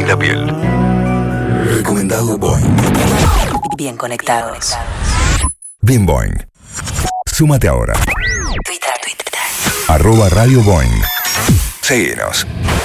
y la piel. Recomendado Boing. Bien conectados. Bien Boing. Súmate ahora. Twitter. @Radio Boing. Seguinos.